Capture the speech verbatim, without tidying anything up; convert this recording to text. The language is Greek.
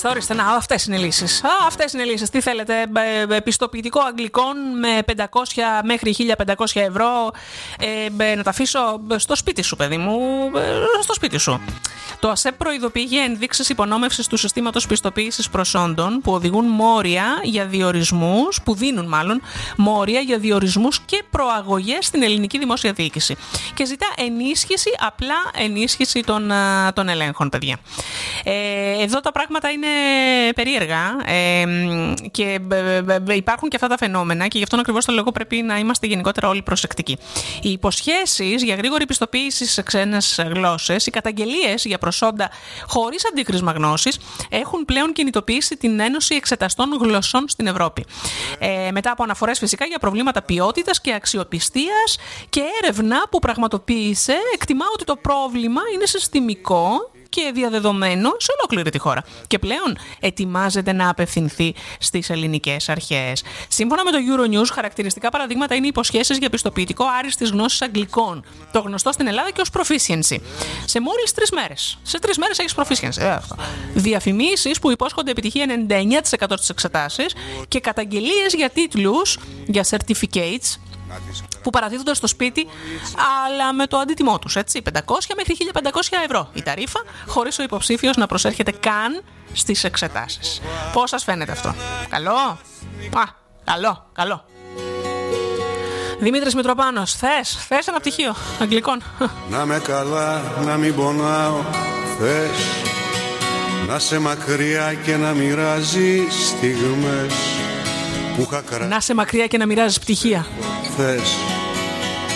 Ορίστε, ορίστε, να, αυτές είναι οι λύσεις. Α, αυτές είναι οι λύσεις. Τι θέλετε, ε, πιστοποιητικό αγγλικών με πεντακόσια μέχρι χίλια πεντακόσια ευρώ, ε, ε, να τα αφήσω στο σπίτι σου, παιδί μου, ε, στο σπίτι σου. Το ΑΣΕΠ προειδοποιεί για ενδείξεις υπονόμευσης του συστήματος πιστοποίησης προσόντων που οδηγούν μόρια για διορισμούς, που δίνουν μάλλον μόρια για διορισμούς και προαγωγές στην ελληνική δημόσια διοίκηση. Και ζητά ενίσχυση, απλά ενίσχυση των, των ελέγχων, παιδιά. Ε, εδώ τα πράγματα είναι περίεργα ε, και ε, υπάρχουν και αυτά τα φαινόμενα και γι' αυτόν ακριβώς το λόγο πρέπει να είμαστε γενικότερα όλοι προσεκτικοί. Οι υποσχέσεις για γρήγορη πιστοποίηση σε ξένες γλώσσες, οι καταγγελίες για προσόντα χωρίς αντίκρισμα γνώσης έχουν πλέον κινητοποιήσει την Ένωση Εξεταστών Γλωσσών στην Ευρώπη. Ε, μετά από αναφορές φυσικά για προβλήματα ποιότητας και αξιοπιστίας και έρευνα που πραγματοποίησε, εκτιμά ότι το πρόβλημα είναι συστημικό και διαδεδομένο σε ολόκληρη τη χώρα. Και πλέον ετοιμάζεται να απευθυνθεί στις ελληνικές αρχές. Σύμφωνα με το Euronews, χαρακτηριστικά παραδείγματα είναι οι υποσχέσεις για πιστοποιητικό άριστης γνώσης αγγλικών. Το γνωστό στην Ελλάδα και ως proficiency. Σε μόλις τρεις μέρες. Σε τρεις μέρες έχεις proficiency. Ε, αυτό. Διαφημίσεις που υπόσχονται επιτυχία ενενήντα εννέα τοις εκατό στις εξετάσεις και καταγγελίες για τίτλους, για certificates, που παραδίδονται στο σπίτι, αλλά με το αντίτιμό τους, έτσι, πεντακόσια μέχρι χίλια πεντακόσια ευρώ η ταρίφα, χωρίς ο υποψήφιος να προσέρχεται καν στις εξετάσεις. Πώς σας φαίνεται αυτό? Καλό? Α, καλό, καλό. Δημήτρης Μητροπάνος, θες, θες ένα πτυχίο αγγλικών? Να με καλά, να μην πονάω, θες να σε μακριά και να μοιράζεις στιγμές που είχα κρατήσει. Να σε μακριά και να μοιράζεις πτυχία. Θες